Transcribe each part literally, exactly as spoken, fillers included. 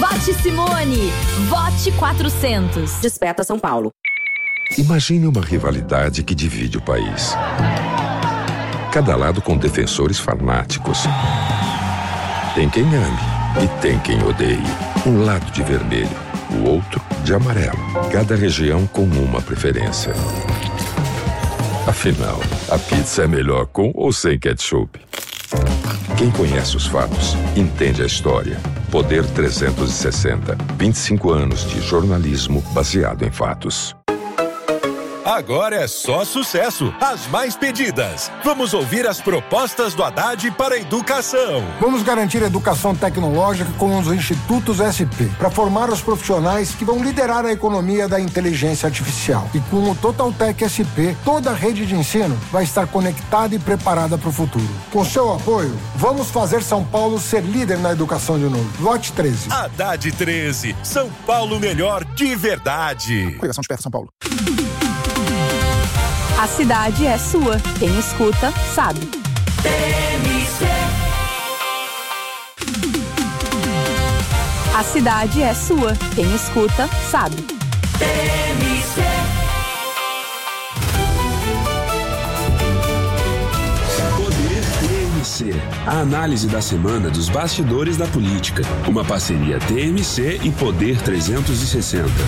Vote Simone! Vote quatrocentos. Desperta São Paulo. Imagine uma rivalidade que divide o país. Cada lado com defensores fanáticos. Tem quem ame e tem quem odeie. Um lado de vermelho, o outro de amarelo. Cada região com uma preferência. Afinal, a pizza é melhor com ou sem ketchup? Quem conhece os fatos, entende a história. Poder trezentos e sessenta. vinte e cinco anos de jornalismo baseado em fatos. Agora é só sucesso. As mais pedidas. Vamos ouvir as propostas do Haddad para a educação. Vamos garantir a educação tecnológica com os institutos S P, para formar os profissionais que vão liderar a economia da inteligência artificial. E com o Totaltec S P, toda a rede de ensino vai estar conectada e preparada para o futuro. Com seu apoio, vamos fazer São Paulo ser líder na educação de novo. Vote treze. Haddad treze. São Paulo melhor de verdade. Coligação Desperta São Paulo. A cidade é sua. Quem escuta, sabe. T M C. A cidade é sua. Quem escuta, sabe. T M C. Poder T M C. A análise da semana dos bastidores da política. Uma parceria T M C e Poder trezentos e sessenta.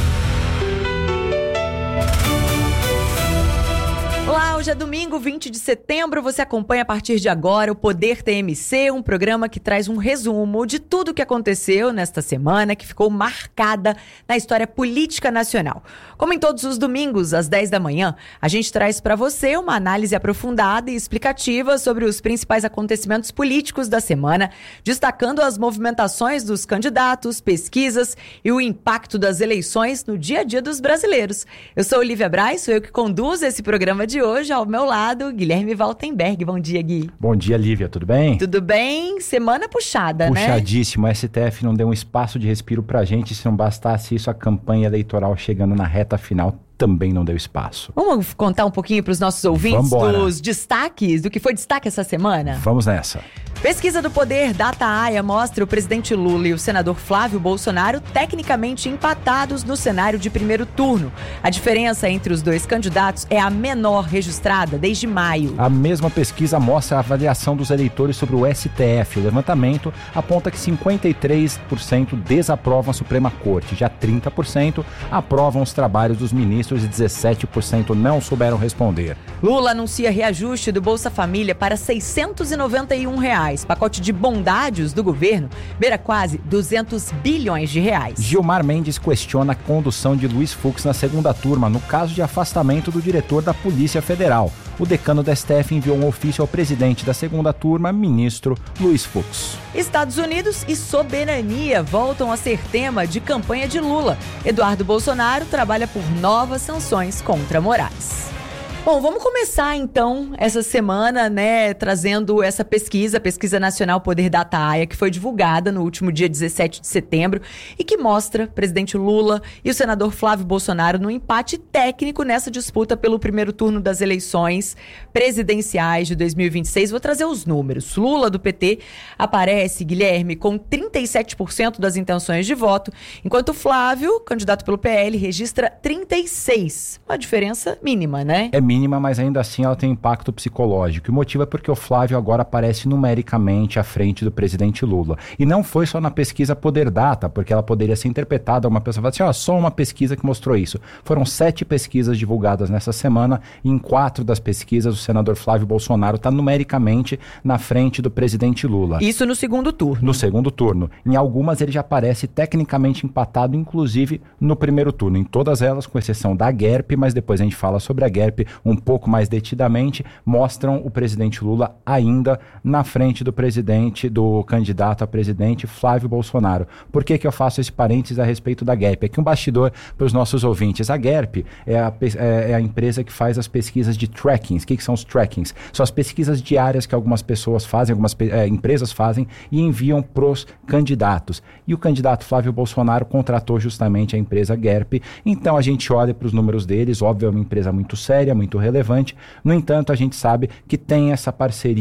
Olá, hoje é domingo, vinte de setembro. Você acompanha a partir de agora o Poder T M C, um programa que traz um resumo de tudo o que aconteceu nesta semana, que ficou marcada na história política nacional. Como em todos os domingos, às dez da manhã, a gente traz para você uma análise aprofundada e explicativa sobre os principais acontecimentos políticos da semana, destacando as movimentações dos candidatos, pesquisas e o impacto das eleições no dia a dia dos brasileiros. Eu sou Olivia Braz, sou eu que conduzo esse programa de hoje, ao meu lado, Guilherme Valtenberg. Bom dia, Gui. Bom dia, Lívia. Tudo bem? Tudo bem? Semana puxada, né? Puxadíssimo. O S T F não deu um espaço de respiro pra gente. Se não bastasse isso, a campanha eleitoral chegando na reta final também não deu espaço. Vamos contar um pouquinho para os nossos ouvintes Vambora. dos destaques, do que foi destaque essa semana? Vamos nessa. Pesquisa do Poder Data-A I A mostra o presidente Lula e o senador Flávio Bolsonaro tecnicamente empatados no cenário de primeiro turno. A diferença entre os dois candidatos é a menor registrada desde maio. A mesma pesquisa mostra a avaliação dos eleitores sobre o S T F. O levantamento aponta que cinquenta e três por cento desaprovam a Suprema Corte, já trinta por cento aprovam os trabalhos dos ministros e dezessete por cento não souberam responder. Lula anuncia reajuste do Bolsa Família para seiscentos e noventa e um reais. Pacote de bondades do governo beira quase duzentos bilhões de reais. Gilmar Mendes questiona a condução de Luiz Fux na segunda turma no caso de afastamento do diretor da Polícia Federal. O decano da S T F enviou um ofício ao presidente da segunda turma, ministro Luiz Fux. Estados Unidos e soberania voltam a ser tema de campanha de Lula. Eduardo Bolsonaro trabalha por novas sanções contra Moraes. Bom, vamos começar então essa semana, né, trazendo essa pesquisa, a Pesquisa Nacional Poder Data-A I A, que foi divulgada no último dia dezessete de setembro e que mostra o presidente Lula e o senador Flávio Bolsonaro no empate técnico nessa disputa pelo primeiro turno das eleições presidenciais de dois mil e vinte e seis. Vou trazer os números. Lula, do P T, aparece, Guilherme, com trinta e sete por cento das intenções de voto, enquanto Flávio, candidato pelo P L, registra trinta e seis por cento. Uma diferença mínima, né? É mínima, mas ainda assim ela tem impacto psicológico. E o motivo é porque o Flávio agora aparece numericamente à frente do presidente Lula. E não foi só na pesquisa Poder Data, porque ela poderia ser interpretada, uma pessoa fala assim, ó, só uma pesquisa que mostrou isso. Foram sete pesquisas divulgadas nessa semana, e em quatro das pesquisas o senador Flávio Bolsonaro está numericamente na frente do presidente Lula. Isso no segundo turno. No segundo turno. Em algumas ele já aparece tecnicamente empatado, inclusive no primeiro turno. Em todas elas, com exceção da G E R P, mas depois a gente fala sobre a G E R P um pouco mais detidamente, mostram o presidente Lula ainda na frente do presidente, do candidato a presidente Flávio Bolsonaro. Por que que eu faço esse parênteses a respeito da G E R P? Aqui um bastidor para os nossos ouvintes. A G E R P é a, é, é a empresa que faz as pesquisas de trackings. O que que são os trackings? São as pesquisas diárias que algumas pessoas fazem, algumas é, empresas fazem e enviam pros candidatos. E o candidato Flávio Bolsonaro contratou justamente a empresa G E R P. Então a gente olha para os números deles, óbvio, é uma empresa muito séria, muito relevante. No entanto, a gente sabe que tem essa parceria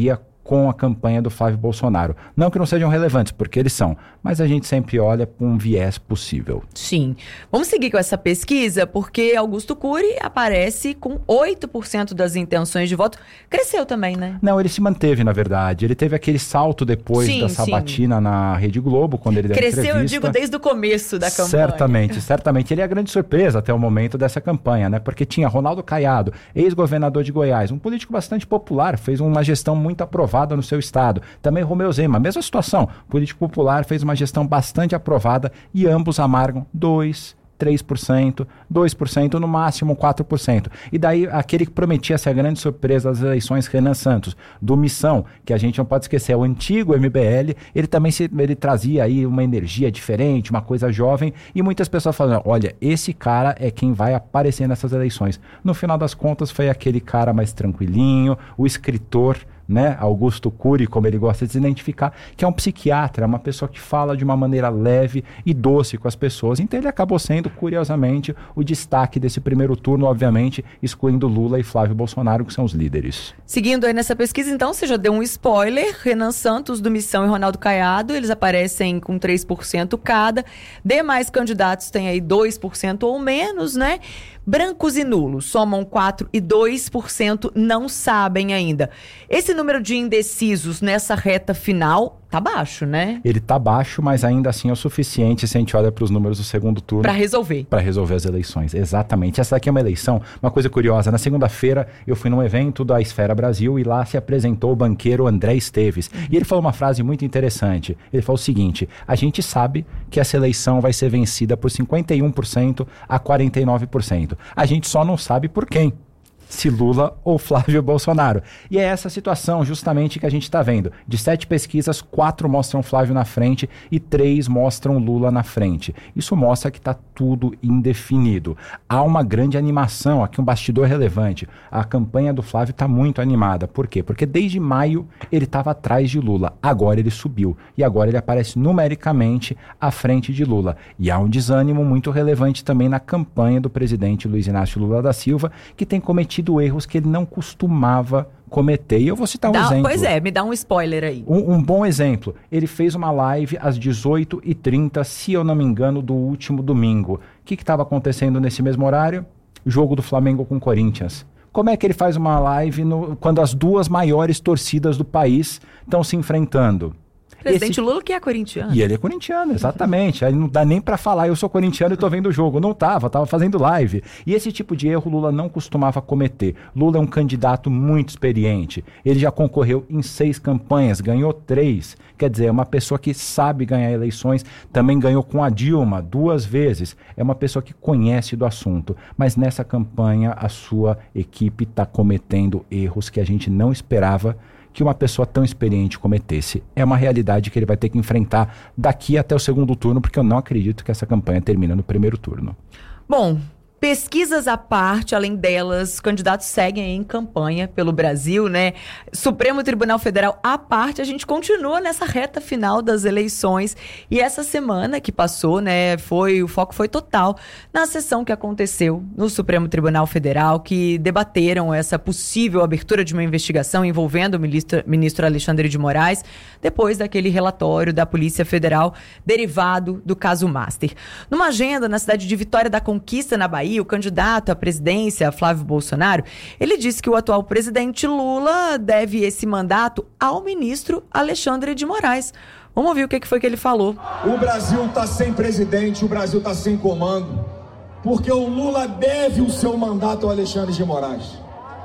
com a campanha do Flávio Bolsonaro. Não que não sejam relevantes, porque eles são, mas a gente sempre olha com um viés possível. Sim. Vamos seguir com essa pesquisa, porque Augusto Cury aparece com oito por cento das intenções de voto. Cresceu também, né? Não, ele se manteve, na verdade. Ele teve aquele salto depois sim, da sabatina sim. na Rede Globo, quando ele deu Cresceu, entrevista. eu digo, desde o começo da campanha. Certamente, certamente. Ele é a grande surpresa até o momento dessa campanha, né? Porque tinha Ronaldo Caiado, ex-governador de Goiás, um político bastante popular, fez uma gestão muito aprovada no seu estado. Também Romeu Zema, mesma situação. Político popular fez uma gestão bastante aprovada e ambos amargam dois, três por cento, dois por cento, no máximo quatro por cento. E daí aquele que prometia ser a grande surpresa das eleições, Renan Santos, do Missão, que a gente não pode esquecer, é o antigo M B L, ele também se, ele trazia aí uma energia diferente, uma coisa jovem, e muitas pessoas falam, olha, esse cara é quem vai aparecer nessas eleições. No final das contas foi aquele cara mais tranquilinho, o escritor, né, Augusto Cury, como ele gosta de se identificar, que é um psiquiatra, uma pessoa que fala de uma maneira leve e doce com as pessoas. Então ele acabou sendo, curiosamente, o destaque desse primeiro turno, obviamente, excluindo Lula e Flávio Bolsonaro, que são os líderes. Seguindo aí nessa pesquisa, então, você já deu um spoiler, Renan Santos, do Missão, e Ronaldo Caiado, eles aparecem com três por cento cada, demais candidatos têm aí dois por cento ou menos, né? Brancos e nulos somam quatro e dois por cento, não sabem ainda. Esse número de indecisos nessa reta final tá baixo, né? Ele tá baixo, mas ainda assim é o suficiente se a gente olha para os números do segundo turno. Para resolver. Para resolver as eleições, exatamente. Essa daqui é uma eleição, uma coisa curiosa. Na segunda-feira eu fui num evento da Esfera Brasil e lá se apresentou o banqueiro André Esteves. Uhum. E ele falou uma frase muito interessante. Ele falou o seguinte: a gente sabe que essa eleição vai ser vencida por cinquenta e um por cento a quarenta e nove por cento. A gente só não sabe por quem. Se Lula ou Flávio Bolsonaro. E é essa situação justamente que a gente está vendo. De sete pesquisas, quatro mostram Flávio na frente e três mostram Lula na frente. Isso mostra que está tudo indefinido. Há uma grande animação, aqui um bastidor relevante. A campanha do Flávio está muito animada. Por quê? Porque desde maio ele estava atrás de Lula. Agora ele subiu. E agora ele aparece numericamente à frente de Lula. E há um desânimo muito relevante também na campanha do presidente Luiz Inácio Lula da Silva, que tem cometido erros que ele não costumava cometer. E eu vou citar um dá, exemplo. Pois é, me dá um spoiler aí. Um, um bom exemplo. Ele fez uma live às dezoito e trinta, se eu não me engano, do último domingo. O que estava acontecendo nesse mesmo horário? Jogo do Flamengo com Corinthians. Como é que ele faz uma live no, quando as duas maiores torcidas do país estão se enfrentando? Presidente Esse... Lula que é corintiano. E ele é corintiano, exatamente. Aí não dá nem pra falar, eu sou corintiano e tô vendo o jogo. Não tava, tava fazendo live. E esse tipo de erro Lula não costumava cometer. Lula é um candidato muito experiente. Ele já concorreu em seis campanhas, ganhou três. Quer dizer, é uma pessoa que sabe ganhar eleições. Também ganhou com a Dilma duas vezes. É uma pessoa que conhece do assunto. Mas nessa campanha, a sua equipe tá cometendo erros que a gente não esperava que uma pessoa tão experiente cometesse. É uma realidade que ele vai ter que enfrentar daqui até o segundo turno, porque eu não acredito que essa campanha termine no primeiro turno. Bom, pesquisas à parte, além delas, candidatos seguem em campanha pelo Brasil, né? Supremo Tribunal Federal à parte, a gente continua nessa reta final das eleições. E essa semana que passou, né, foi, o foco foi total na sessão que aconteceu no Supremo Tribunal Federal, que debateram essa possível abertura de uma investigação envolvendo o ministro, ministro Alexandre de Moraes, depois daquele relatório da Polícia Federal derivado do caso Master. Numa agenda na cidade de Vitória da Conquista, na Bahia, o candidato à presidência, Flávio Bolsonaro, ele disse que o atual presidente Lula deve esse mandato ao ministro Alexandre de Moraes. Vamos ouvir o que foi que ele falou. O Brasil está sem presidente, o Brasil está sem comando, porque o Lula deve o seu mandato ao Alexandre de Moraes.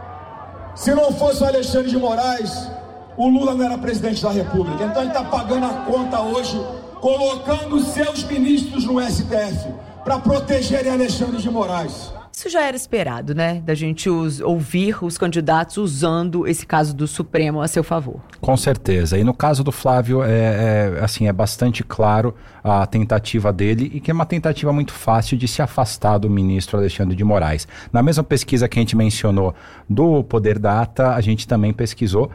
Se não fosse o Alexandre de Moraes, o Lula não era presidente da República. Então ele está pagando a conta hoje, colocando seus ministros no S T F para protegerem Alexandre de Moraes. Isso já era esperado, né? Da gente us, ouvir os candidatos usando esse caso do Supremo a seu favor. Com certeza. E no caso do Flávio, é, é, assim, é bastante claro a tentativa dele e que é uma tentativa muito fácil de se afastar do ministro Alexandre de Moraes. Na mesma pesquisa que a gente mencionou do Poder Data, a gente também pesquisou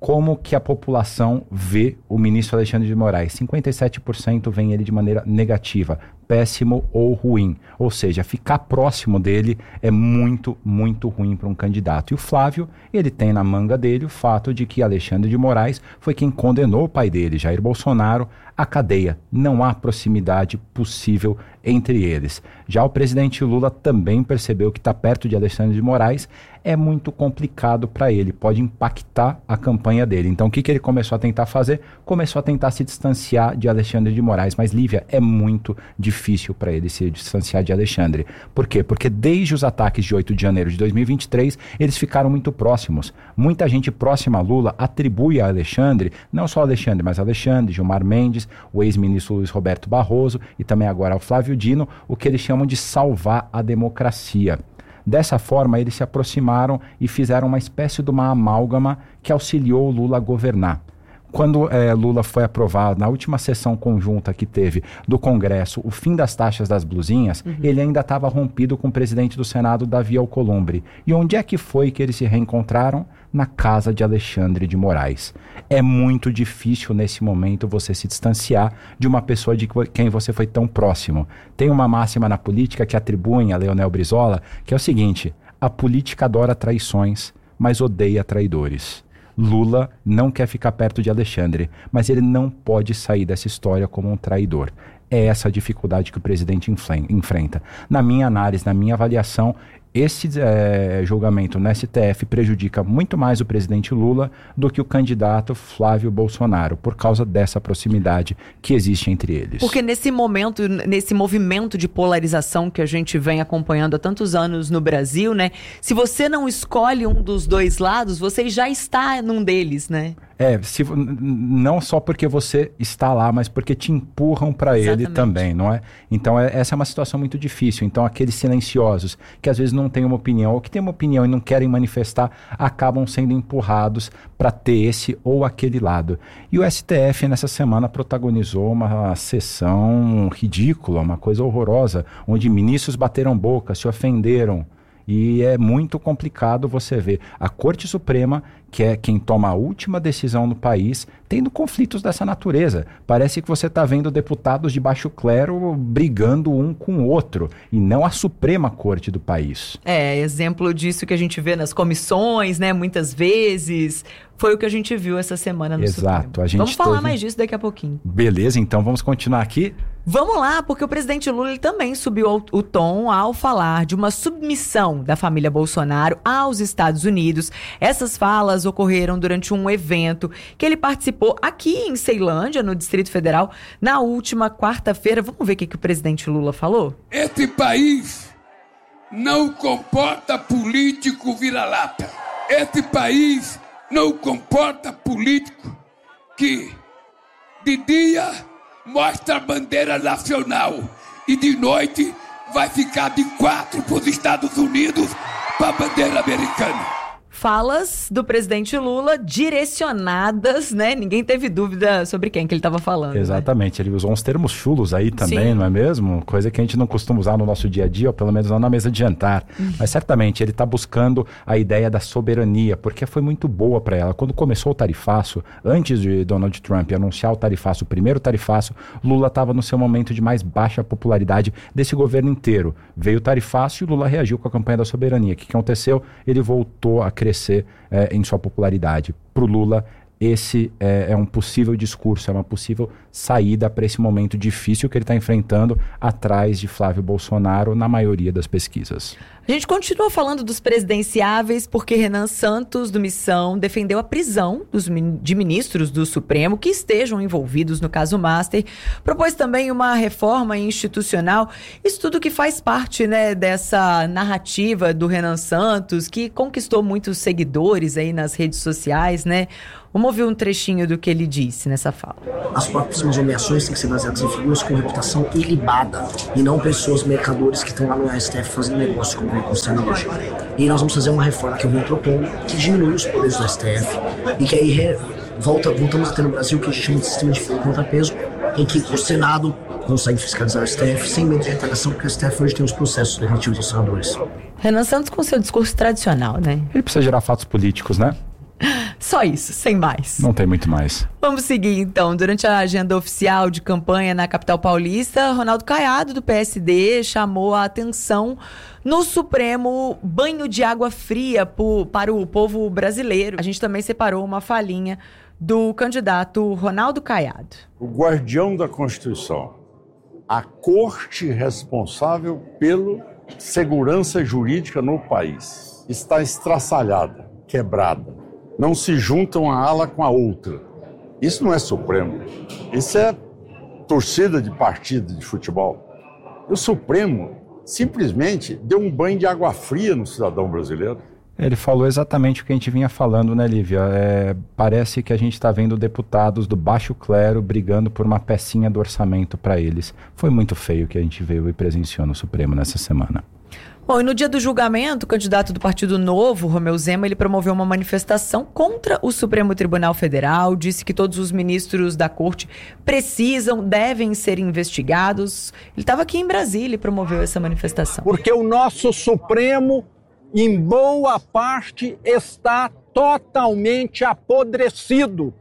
como que a população vê o ministro Alexandre de Moraes. cinquenta e sete por cento veem ele de maneira negativa, péssimo ou ruim. Ou seja, ficar próximo dele é muito, muito ruim para um candidato. E o Flávio, ele tem na manga dele o fato de que Alexandre de Moraes foi quem condenou o pai dele, Jair Bolsonaro, à cadeia. Não há proximidade possível entre eles. Já o presidente Lula também percebeu que está perto de Alexandre de Moraes é muito complicado para ele, pode impactar a campanha dele. Então o que, que ele começou a tentar fazer? Começou a tentar se distanciar de Alexandre de Moraes, mas Lívia, é muito difícil para ele se distanciar de Alexandre. Por quê? Porque desde os ataques de oito de janeiro de dois mil e vinte e três, eles ficaram muito próximos. Muita gente próxima a Lula atribui a Alexandre, não só Alexandre, mas Alexandre, Gilmar Mendes, o ex-ministro Luiz Roberto Barroso e também agora ao Flávio Dino, o que eles chamam de salvar a democracia. Dessa forma, eles se aproximaram e fizeram uma espécie de uma amálgama que auxiliou Lula a governar. Quando eh, Lula foi aprovado, na última sessão conjunta que teve do Congresso, o fim das taxas das blusinhas, uhum. ele ainda estava rompido com o presidente do Senado, Davi Alcolumbre. E onde é que foi que eles se reencontraram? Na casa de Alexandre de Moraes. É muito difícil nesse momento você se distanciar de uma pessoa de quem você foi tão próximo. Tem uma máxima na política que atribuem a Leonel Brizola, que é o seguinte: a política adora traições, mas odeia traidores. Lula não quer ficar perto de Alexandre, mas ele não pode sair dessa história como um traidor. É essa a dificuldade que o presidente enfrenta. Na minha análise, na minha avaliação, esse é, julgamento no S T F prejudica muito mais o presidente Lula do que o candidato Flávio Bolsonaro, por causa dessa proximidade que existe entre eles. Porque nesse momento, nesse movimento de polarização que a gente vem acompanhando há tantos anos no Brasil, né? Se você não escolhe um dos dois lados, você já está num deles, né? É, se, não só porque você está lá, mas porque te empurram para ele também, não é? Então é, essa é uma situação muito difícil. Então aqueles silenciosos, que às vezes não têm uma opinião, ou que têm uma opinião e não querem manifestar, acabam sendo empurrados para ter esse ou aquele lado. E o S T F nessa semana protagonizou uma sessão ridícula, uma coisa horrorosa, onde ministros bateram boca, se ofenderam. E é muito complicado você ver a Corte Suprema, que é quem toma a última decisão no país, tendo conflitos dessa natureza. Parece que você está vendo deputados de baixo clero brigando um com o outro, e não a Suprema Corte do país. É, exemplo disso que a gente vê nas comissões, né, muitas vezes. Foi o que a gente viu essa semana no Exato, Supremo. A gente vamos falar teve... mais disso daqui a pouquinho. Beleza, então vamos continuar aqui. Vamos lá, porque o presidente Lula ele também subiu o tom ao falar de uma submissão da família Bolsonaro aos Estados Unidos. Essas falas ocorreram durante um evento que ele participou aqui em Ceilândia, no Distrito Federal, na última quarta-feira. Vamos ver o que, que o presidente Lula falou? Esse país não comporta político vira-lata. Esse país não comporta político que de dia mostra a bandeira nacional e de noite vai ficar de quatro para os Estados Unidos para a bandeira americana. Falas do presidente Lula direcionadas, né? Ninguém teve dúvida sobre quem que ele estava falando. Exatamente, né? Ele usou uns termos chulos aí também, Sim. não é mesmo? Coisa que a gente não costuma usar no nosso dia a dia, ou pelo menos não na mesa de jantar. Uhum. Mas certamente ele está buscando a ideia da soberania, porque foi muito boa para ela. Quando começou o tarifaço, antes de Donald Trump anunciar o tarifaço, o primeiro tarifaço, Lula estava no seu momento de mais baixa popularidade desse governo inteiro. Veio o tarifaço e Lula reagiu com a campanha da soberania. O que, que aconteceu? Ele voltou a crescer É, em sua popularidade. Para o Lula, esse é, é um possível discurso, é uma possível saída para esse momento difícil que ele está enfrentando atrás de Flávio Bolsonaro na maioria das pesquisas. A gente continua falando dos presidenciáveis porque Renan Santos, do Missão, defendeu a prisão dos, de ministros do Supremo que estejam envolvidos no caso Master. Propôs também uma reforma institucional. Isso tudo que faz parte, né, dessa narrativa do Renan Santos, que conquistou muitos seguidores aí nas redes sociais, né? Vamos ouvir um trechinho do que ele disse nessa fala. As próximas nomeações têm que ser baseadas em figuras com reputação ilibada e não pessoas mercadores que estão lá no S T F fazendo negócio como o Conselho hoje. E nós vamos fazer uma reforma que eu venho propondo que diminui os poderes do S T F e que aí re... volta, voltamos a ter no Brasil o que a gente chama de sistema de contrapeso, em que o Senado consegue fiscalizar o S T F sem medo de retaliação, porque o S T F hoje tem os processos legislativos dos senadores. Renan Santos com seu discurso tradicional, né? Ele precisa gerar fatos políticos, né? Só isso, sem mais. Não tem muito mais. Vamos seguir, então. Durante a agenda oficial de campanha na capital paulista, Ronaldo Caiado, do P S D, chamou a atenção no Supremo banho de água fria por, para o povo brasileiro. A gente também separou uma falinha do candidato Ronaldo Caiado. O guardião da Constituição, a corte responsável pela segurança jurídica no país, está estraçalhada, quebrada. Não se juntam a ala com a outra. Isso não é Supremo. Isso é torcida de partida de futebol. O Supremo simplesmente deu um banho de água fria no cidadão brasileiro. Ele falou exatamente o que a gente vinha falando, né, Lívia? É, parece que a gente está vendo deputados do baixo clero brigando por uma pecinha do orçamento para eles. Foi muito feio o que a gente veio e presenciou no Supremo nessa semana. Bom, e no dia do julgamento, o candidato do Partido Novo, Romeu Zema, ele promoveu uma manifestação contra o Supremo Tribunal Federal, disse que todos os ministros da corte precisam, devem ser investigados. Ele estava aqui em Brasília e promoveu essa manifestação. Porque o nosso Supremo, em boa parte, está totalmente apodrecido.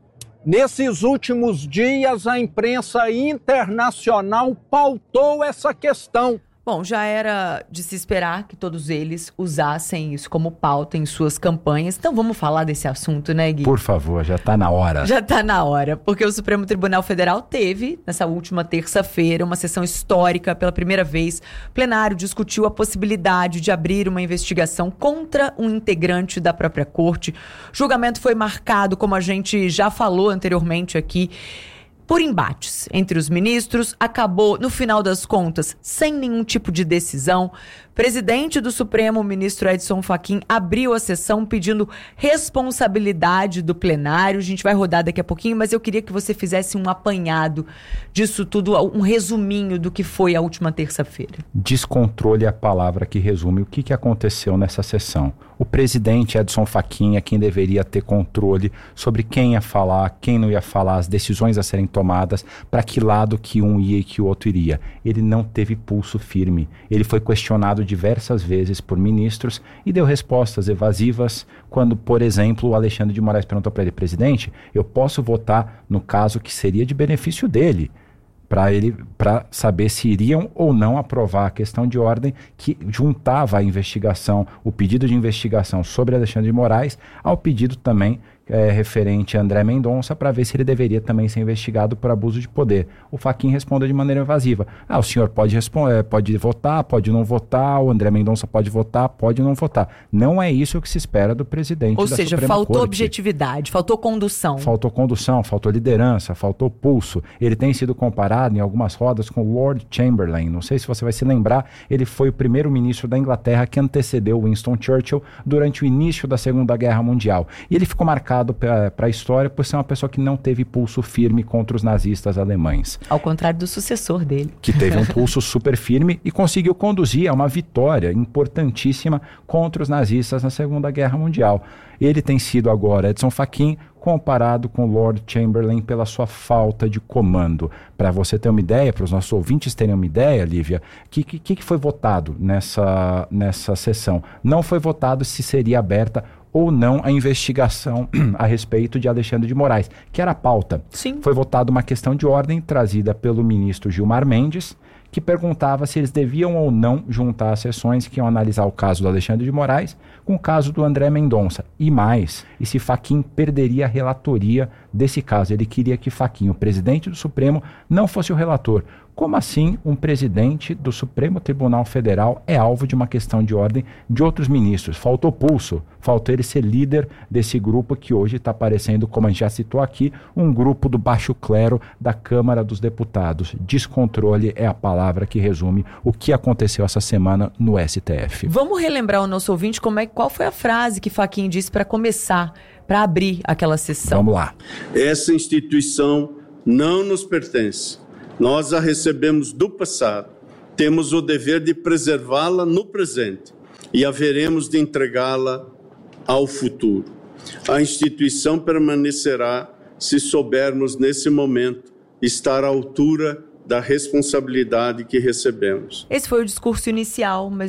Nesses últimos dias, a imprensa internacional pautou essa questão. Bom, já era de se esperar que todos eles usassem isso como pauta em suas campanhas. Então vamos falar desse assunto, né, Gui? Por favor, já está na hora. Já está na hora, porque o Supremo Tribunal Federal teve, nessa última terça-feira, uma sessão histórica. Pela primeira vez, o plenário discutiu a possibilidade de abrir uma investigação contra um integrante da própria corte. O julgamento foi marcado, como a gente já falou anteriormente aqui, por embates entre os ministros, acabou, no final das contas, sem nenhum tipo de decisão. Presidente do Supremo, o ministro Edson Fachin, abriu a sessão pedindo responsabilidade do plenário. A gente vai rodar daqui a pouquinho, mas eu queria que você fizesse um apanhado disso tudo, um resuminho do que foi a última terça-feira. Descontrole é a palavra que resume o que, que aconteceu nessa sessão. O presidente Edson Fachin é quem deveria ter controle sobre quem ia falar, quem não ia falar, as decisões a serem tomadas, para que lado que um ia e que o outro iria. Ele não teve pulso firme. Ele foi questionado diversas vezes por ministros e deu respostas evasivas quando, por exemplo, o Alexandre de Moraes perguntou para ele: presidente, eu posso votar no caso que seria de benefício dele, para ele, para saber se iriam ou não aprovar a questão de ordem que juntava a investigação, o pedido de investigação sobre Alexandre de Moraes ao pedido também É, referente a André Mendonça, para ver se ele deveria também ser investigado por abuso de poder. O Fachin respondeu de maneira evasiva. Ah, o senhor pode, responder, pode votar, pode não votar, o André Mendonça pode votar, pode não votar. Não é isso que se espera do presidente Ou da seja, Suprema faltou Corte. objetividade, faltou condução. Faltou condução, faltou liderança, faltou pulso. Ele tem sido comparado em algumas rodas com Lord Chamberlain. Não sei se você vai se lembrar, ele foi o primeiro ministro da Inglaterra que antecedeu Winston Churchill durante o início da Segunda Guerra Mundial. E ele ficou marcado para a história por ser uma pessoa que não teve pulso firme contra os nazistas alemães. Ao contrário do sucessor dele. Que teve um pulso super firme e conseguiu conduzir a uma vitória importantíssima contra os nazistas na Segunda Guerra Mundial. Ele tem sido agora, Edson Fachin, comparado com Lord Chamberlain pela sua falta de comando. Para você ter uma ideia, para os nossos ouvintes terem uma ideia, Lívia, o que, que, que foi votado nessa, nessa sessão? Não foi votado se seria aberta ou não a investigação a respeito de Alexandre de Moraes, que era a pauta. Sim. Foi votada uma questão de ordem trazida pelo ministro Gilmar Mendes, que perguntava se eles deviam ou não juntar as sessões que iam analisar o caso do Alexandre de Moraes com o caso do André Mendonça. E mais, e se Fachin perderia a relatoria desse caso. Ele queria que Fachin, o presidente do Supremo, não fosse o relator. Como assim um presidente do Supremo Tribunal Federal é alvo de uma questão de ordem de outros ministros? Faltou pulso, faltou ele ser líder desse grupo que hoje está parecendo, como a gente já citou aqui, um grupo do baixo clero da Câmara dos Deputados. Descontrole é a palavra que resume o que aconteceu essa semana no S T F. Vamos relembrar o nosso ouvinte como é, qual foi a frase que Fachin disse para começar, para abrir aquela sessão. Vamos lá. Essa instituição não nos pertence. Nós a recebemos do passado, temos o dever de preservá-la no presente e haveremos de entregá-la ao futuro. A instituição permanecerá se soubermos, nesse momento, estar à altura da responsabilidade que recebemos. Esse foi o discurso inicial, mas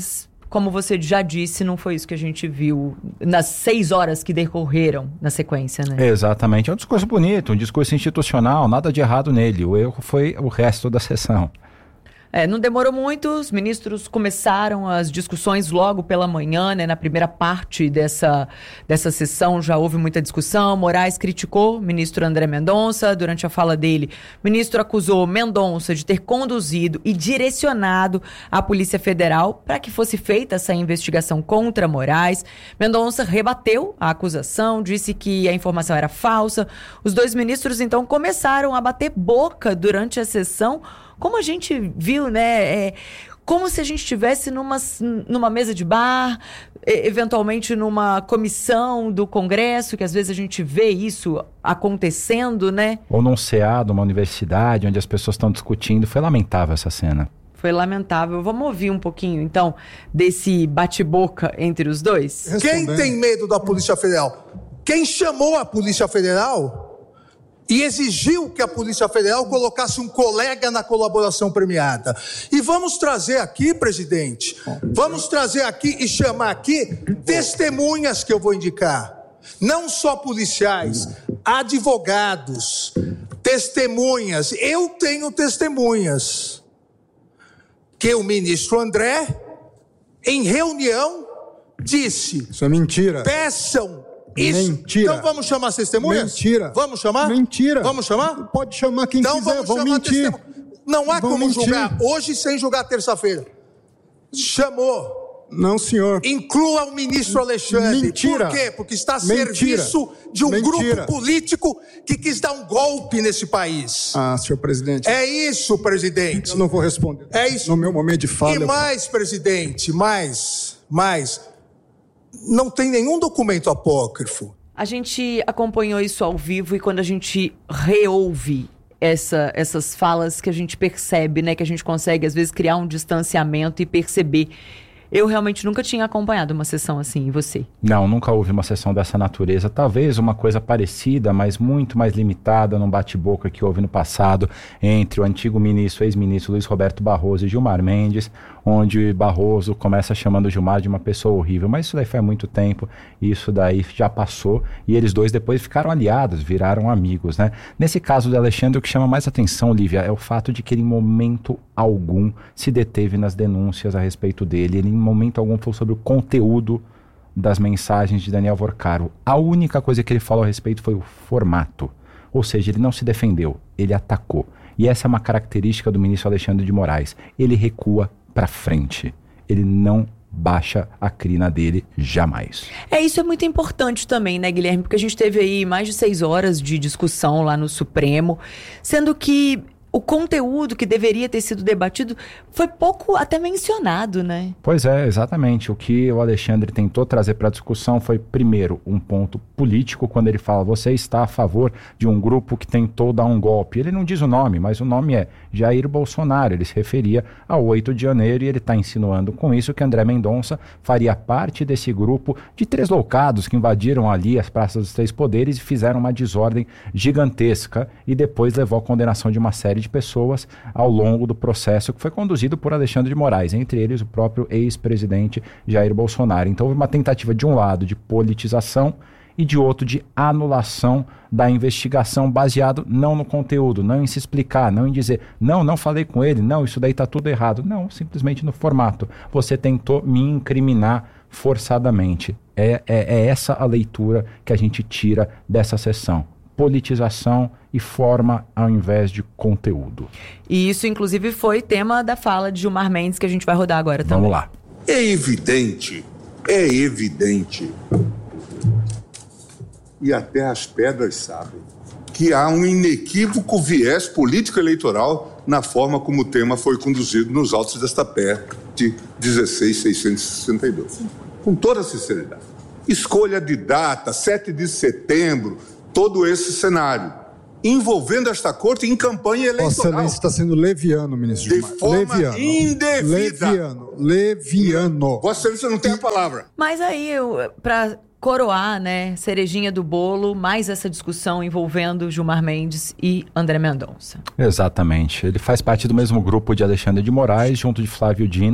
como você já disse, não foi isso que a gente viu nas seis horas que decorreram na sequência, né? Exatamente. É um discurso bonito, um discurso institucional, nada de errado nele. O erro foi o resto da sessão. É, não demorou muito, os ministros começaram as discussões logo pela manhã, né? Na primeira parte dessa, dessa sessão já houve muita discussão. Moraes criticou o ministro André Mendonça. Durante a fala dele, o ministro acusou Mendonça de ter conduzido e direcionado a Polícia Federal para que fosse feita essa investigação contra Moraes. Mendonça rebateu a acusação, disse que a informação era falsa. Os dois ministros, então, começaram a bater boca durante a sessão, como a gente viu, né? É, como se a gente estivesse numa, numa mesa de bar, eventualmente numa comissão do Congresso, que às vezes a gente vê isso acontecendo, né? Ou num C A, numa universidade, onde as pessoas estão discutindo. Foi lamentável essa cena. Foi lamentável. Vamos ouvir um pouquinho, então, desse bate-boca entre os dois? Quem tem medo da Polícia Federal? Quem chamou a Polícia Federal e exigiu que a Polícia Federal colocasse um colega na colaboração premiada. E vamos trazer aqui, presidente, vamos trazer aqui e chamar aqui testemunhas que eu vou indicar. Não só policiais, advogados, testemunhas. Eu tenho testemunhas. Que o ministro André, em reunião, disse... Isso é mentira. Peçam... Isso. Mentira. Então vamos chamar as testemunhas? Mentira. Vamos chamar? Mentira. Vamos chamar? Pode chamar quem então quiser, vamos vão chamar mentir. Testemunha. Não há vão como mentir. julgar hoje sem julgar terça-feira. Chamou. Não, senhor. Inclua o ministro Alexandre. Mentira. Por quê? Porque está a Mentira. serviço de um Mentira. grupo político que quis dar um golpe nesse país. Ah, senhor presidente. É isso, presidente. Eu não vou responder. É isso. No meu momento de fala. E mais, eu... presidente, mais, mais. Não tem nenhum documento apócrifo. A gente acompanhou isso ao vivo e quando a gente reouve essa, essas falas que a gente percebe, né? Que a gente consegue, às vezes, criar um distanciamento e perceber. Eu realmente nunca tinha acompanhado uma sessão assim, e você? Não, nunca houve uma sessão dessa natureza. Talvez uma coisa parecida, mas muito mais limitada num bate-boca que houve no passado entre o antigo ministro, ex-ministro Luiz Roberto Barroso e Gilmar Mendes, onde Barroso começa chamando Gilmar de uma pessoa horrível. Mas isso daí foi há muito tempo, e isso daí já passou, e eles dois depois ficaram aliados, viraram amigos, né? Nesse caso do Alexandre, o que chama mais atenção, Lívia, é o fato de que ele em momento algum se deteve nas denúncias a respeito dele. Ele em momento algum falou sobre o conteúdo das mensagens de Daniel Vorcaro. A única coisa que ele falou a respeito foi o formato. Ou seja, ele não se defendeu, ele atacou. E essa é uma característica do ministro Alexandre de Moraes. Ele recua para frente. Ele não baixa a crina dele jamais. É, isso é muito importante também, né, Guilherme? Porque a gente teve aí mais de seis horas de discussão lá no Supremo, sendo que o conteúdo que deveria ter sido debatido foi pouco até mencionado, né? Pois é, exatamente. O que o Alexandre tentou trazer para a discussão foi, primeiro, um ponto político, quando ele fala, você está a favor de um grupo que tentou dar um golpe. Ele não diz o nome, mas o nome é Jair Bolsonaro. Ele se referia ao oito de janeiro e ele está insinuando com isso que André Mendonça faria parte desse grupo de três loucados que invadiram ali as praças dos três poderes e fizeram uma desordem gigantesca e depois levou à condenação de uma série de pessoas ao longo do processo que foi conduzido por Alexandre de Moraes, entre eles o próprio ex-presidente Jair Bolsonaro. Então houve uma tentativa de um lado de politização e de outro de anulação da investigação baseado não no conteúdo, não em se explicar, não em dizer, não, não falei com ele, não, isso daí tá tudo errado. Não, simplesmente no formato. Você tentou me incriminar forçadamente. É, é, é essa a leitura que a gente tira dessa sessão. Politização e forma ao invés de conteúdo. E isso, inclusive, foi tema da fala de Gilmar Mendes, que a gente vai rodar agora também. Vamos lá. É evidente, é evidente, e até as pedras sabem, que há um inequívoco viés político-eleitoral na forma como o tema foi conduzido nos autos desta P E de dezesseis mil seiscentos e sessenta e dois. Com toda sinceridade. Escolha de data, sete de setembro, todo esse cenário, envolvendo esta corte em campanha eleitoral. Vossa Excelência está sendo leviano, ministro Gilmar. De forma leviano. indevida. Leviano, leviano. Vossa Excelência não tem a palavra. Mas aí, para coroar, né, cerejinha do bolo, mais essa discussão envolvendo Gilmar Mendes e André Mendonça. Exatamente. Ele faz parte do mesmo grupo de Alexandre de Moraes, junto de Flávio Dino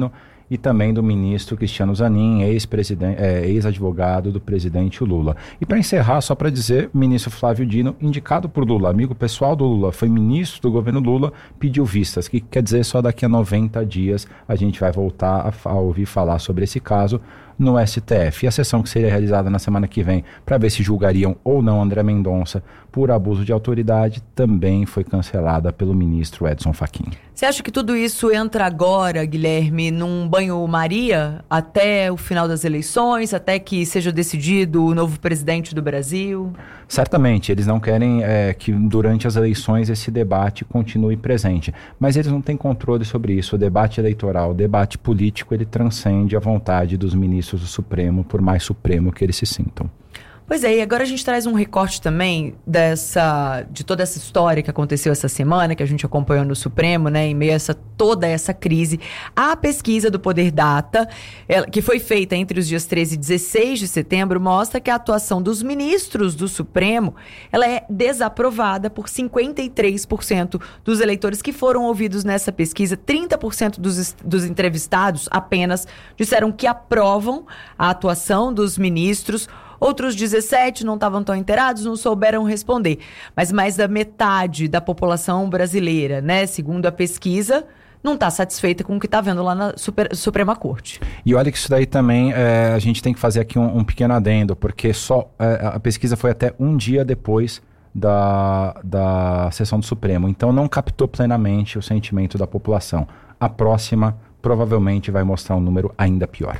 e também do ministro Cristiano Zanin, ex-presidente, é, ex-advogado do presidente Lula. E para encerrar, só para dizer, o ministro Flávio Dino, indicado por Lula, amigo pessoal do Lula, foi ministro do governo Lula, pediu vistas, que quer dizer só daqui a noventa dias a gente vai voltar a, a ouvir falar sobre esse caso no S T F. E a sessão que seria realizada na semana que vem para ver se julgariam ou não André Mendonça por abuso de autoridade também foi cancelada pelo ministro Edson Fachin. Você acha que tudo isso entra agora, Guilherme, num banho-maria até o final das eleições, até que seja decidido o novo presidente do Brasil? Certamente, eles não querem é, que durante as eleições esse debate continue presente, mas eles não têm controle sobre isso. O debate eleitoral, o debate político, ele transcende a vontade dos ministros do Supremo, por mais supremo que eles se sintam. Pois é, e agora a gente traz um recorte também dessa, de toda essa história que aconteceu essa semana, que a gente acompanhou no Supremo, né, em meio a essa, toda essa crise. A pesquisa do Poder Data, ela, que foi feita entre os dias treze e dezesseis de setembro, mostra que a atuação dos ministros do Supremo, ela é desaprovada por cinquenta e três por cento dos eleitores que foram ouvidos nessa pesquisa. trinta por cento dos, dos entrevistados apenas disseram que aprovam a atuação dos ministros. Outros dezessete não estavam tão inteirados, não souberam responder. Mas mais da metade da população brasileira, né, segundo a pesquisa, não está satisfeita com o que está vendo lá na Super, Suprema Corte. E olha que isso daí também, é, a gente tem que fazer aqui um, um pequeno adendo, porque só é, a pesquisa foi até um dia depois da, da sessão do Supremo. Então não captou plenamente o sentimento da população. A próxima provavelmente vai mostrar um número ainda pior.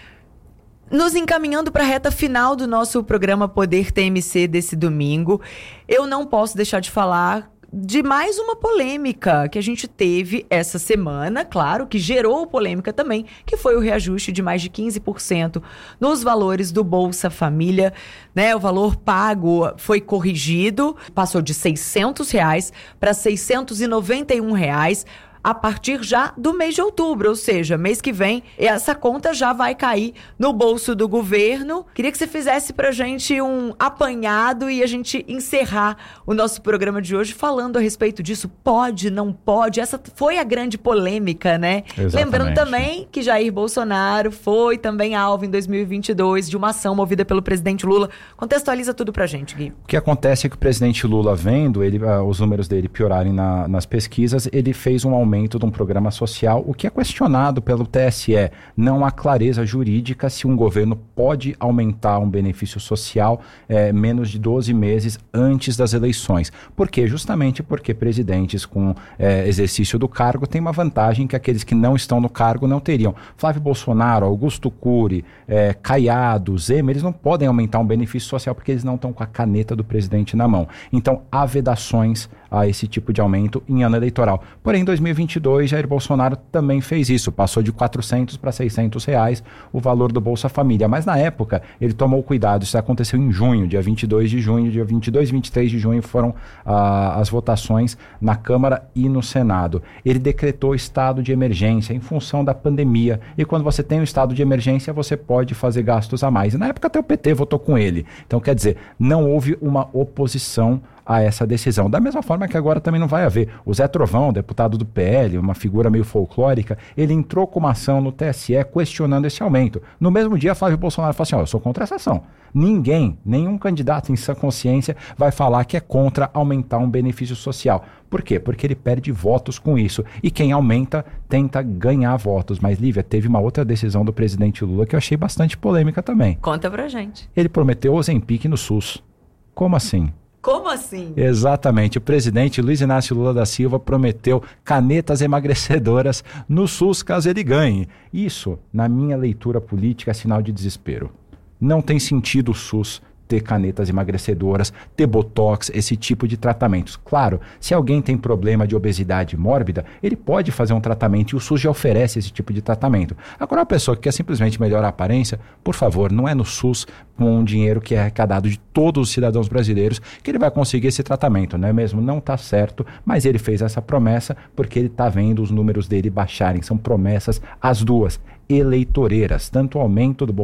Nos encaminhando para a reta final do nosso programa Poder T M C desse domingo, eu não posso deixar de falar de mais uma polêmica que a gente teve essa semana, claro, que gerou polêmica também, que foi o reajuste de mais de quinze por cento nos valores do Bolsa Família, né? O valor pago foi corrigido, passou de seiscentos reais para seiscentos e noventa e um reais, a partir já do mês de outubro, ou seja, mês que vem, essa conta já vai cair no bolso do governo. Queria que você fizesse pra gente um apanhado e a gente encerrar o nosso programa de hoje falando a respeito disso. Pode, não pode? Essa foi a grande polêmica, né? Exatamente. Lembrando também que Jair Bolsonaro foi também alvo em dois mil e vinte e dois de uma ação movida pelo presidente Lula. Contextualiza tudo pra gente, Gui. O que acontece é que o presidente Lula, vendo ele, uh, os números dele piorarem na, nas pesquisas, ele fez um aumento de um programa social, o que é questionado pelo T S E. Não há clareza jurídica se um governo pode aumentar um benefício social é, menos de doze meses antes das eleições. Por quê? Justamente porque presidentes com é, exercício do cargo têm uma vantagem que aqueles que não estão no cargo não teriam. Flávio Bolsonaro, Augusto Cury, é, Caiado, Zema, eles não podem aumentar um benefício social porque eles não estão com a caneta do presidente na mão. Então, há vedações a esse tipo de aumento em ano eleitoral. Porém, em dois mil e vinte e dois, Jair Bolsonaro também fez isso. Passou de quatrocentos para seiscentos reais o valor do Bolsa Família. Mas na época, ele tomou cuidado. Isso aconteceu em junho, dia vinte e dois de junho, dia vinte e dois e vinte e três de junho foram ah, as votações na Câmara e no Senado. Ele decretou estado de emergência em função da pandemia. E quando você tem um estado de emergência, você pode fazer gastos a mais. E na época até o P T votou com ele. Então, quer dizer, não houve uma oposição a essa decisão. Da mesma forma que agora também não vai haver. O Zé Trovão, deputado do P L, uma figura meio folclórica, ele entrou com uma ação no T S E questionando esse aumento. No mesmo dia, Flávio Bolsonaro falou assim, ó, eu sou contra essa ação. Ninguém, nenhum candidato em sã consciência vai falar que é contra aumentar um benefício social. Por quê? Porque ele perde votos com isso. E quem aumenta tenta ganhar votos. Mas, Lívia, teve uma outra decisão do presidente Lula que eu achei bastante polêmica também. Conta pra gente. Ele prometeu Ozempic no SUS. Como assim? Como assim? Exatamente. O presidente Luiz Inácio Lula da Silva prometeu canetas emagrecedoras no SUS caso ele ganhe. Isso, na minha leitura política, é sinal de desespero. Não tem sentido o SUS ter canetas emagrecedoras, ter botox, esse tipo de tratamentos. Claro, se alguém tem problema de obesidade mórbida, ele pode fazer um tratamento e o SUS já oferece esse tipo de tratamento. Agora, uma pessoa que quer simplesmente melhorar a aparência, por favor, não é no SUS com um dinheiro que é arrecadado de todos os cidadãos brasileiros que ele vai conseguir esse tratamento, não é mesmo? Não está certo, mas ele fez essa promessa porque ele está vendo os números dele baixarem. São promessas, as duas, eleitoreiras, tanto o aumento do Bolsonaro